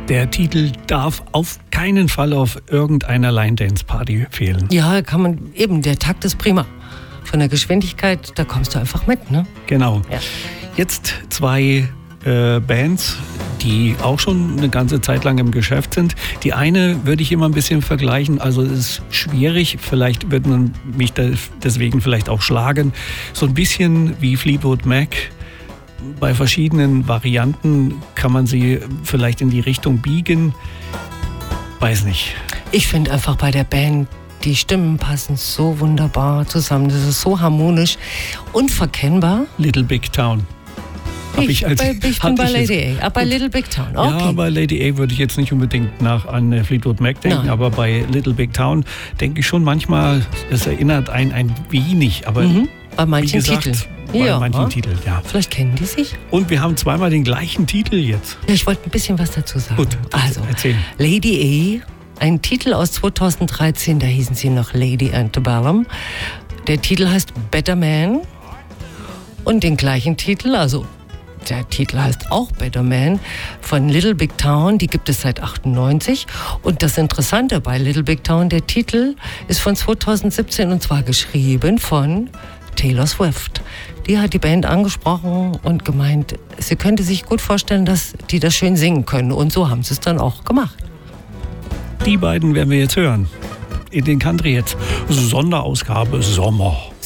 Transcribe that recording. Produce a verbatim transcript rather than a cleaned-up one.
Der Titel darf auf keinen Fall auf irgendeiner Line-Dance-Party fehlen. Ja, kann man eben, der Takt ist prima. Von der Geschwindigkeit, da kommst du einfach mit, ne? Genau. Ja. Jetzt zwei äh, Bands, die auch schon eine ganze Zeit lang im Geschäft sind. Die eine würde ich immer ein bisschen vergleichen, also es ist schwierig, vielleicht wird man mich deswegen vielleicht auch schlagen. So ein bisschen wie Fleetwood Mac. Bei verschiedenen Varianten kann man sie vielleicht in die Richtung biegen. Weiß nicht. Ich finde einfach bei der Band, die Stimmen passen so wunderbar zusammen. Das ist so harmonisch, unverkennbar. Little Big Town. Ich, ich, als, bei, ich bin bei Lady A, aber bei Little Big Town. Okay. Ja, bei Lady A würde ich jetzt nicht unbedingt nach an Fleetwood Mac denken, Nein. aber bei Little Big Town denke ich schon manchmal, es erinnert einen ein wenig, aber mhm. bei manchen wie gesagt, Titeln. Bei ja. manchen Titeln, ja. Vielleicht kennen die sich. Und wir haben zweimal den gleichen Titel jetzt. Ja, ich wollte ein bisschen was dazu sagen. Gut, also erzähl. Lady A, ein Titel aus zweitausenddreizehn, da hießen sie noch Lady Antebellum. Der Titel heißt Better Man. Und den gleichen Titel, also der Titel heißt auch Better Man, von Little Big Town, die gibt es seit achtundneunzig. Und das Interessante bei Little Big Town, der Titel ist von zweitausendsiebzehn und zwar geschrieben von Taylor Swift. Die hat die Band angesprochen und gemeint, sie könnte sich gut vorstellen, dass die das schön singen können. Und so haben sie es dann auch gemacht. Die beiden werden wir jetzt hören. In den Country Hits Sonderausgabe Sommer.